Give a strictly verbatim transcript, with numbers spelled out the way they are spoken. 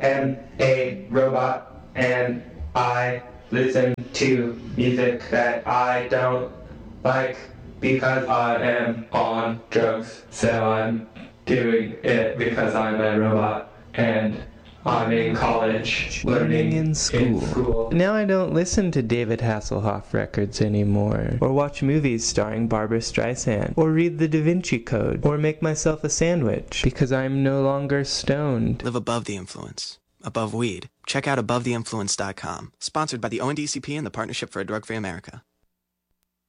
am a robot and I listen to music that I don't like because I am on drugs. So I'm doing it because I'm a robot and I'm in college learning in school. in school. Now I don't listen to David Hasselhoff records anymore, or watch movies starring Barbra Streisand, or read The Da Vinci Code, or make myself a sandwich, because I'm no longer stoned. Live above the influence. Above weed. Check out above the influence dot com. Sponsored by the O N D C P and the Partnership for a Drug-Free America.